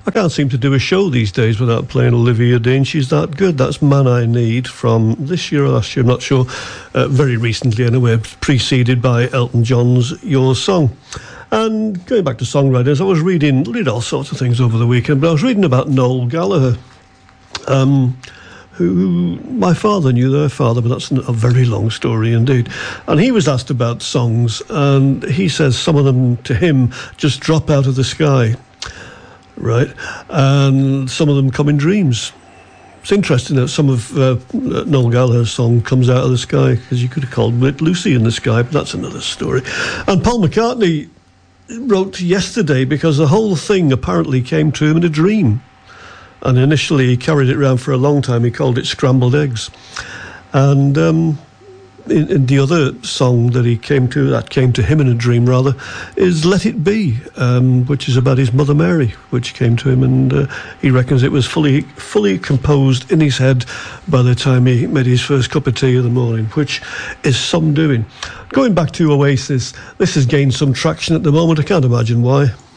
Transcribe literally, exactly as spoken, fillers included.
I can't seem to do a show these days without playing Olivia Dean. She's that good. That's Man I Need from this year or last year, I'm not sure. Uh, very recently, anyway, preceded by Elton John's Your Song. And going back to songwriters, I was reading, read all sorts of things over the weekend, but I was reading about Noel Gallagher, um, who my father knew their father, but that's a very long story indeed. And he was asked about songs, and he says some of them to him just drop out of the sky, right? And some of them come in dreams. It's interesting that some of uh, Noel Gallagher's song comes out of the sky, because you could have called it Lucy in the Sky, but that's another story. And Paul McCartney wrote yesterday because the whole thing apparently came to him in a dream. And initially he carried it around for a long time. He called it Scrambled Eggs. And um, in, in the other song that he came to, that came to him in a dream rather, is Let It Be, um, which is about his mother Mary, which came to him, and uh, he reckons it was fully fully composed in his head by the time he made his first cup of tea in the morning, which is some doing. Going back to Oasis, this has gained some traction at the moment. I can't imagine why.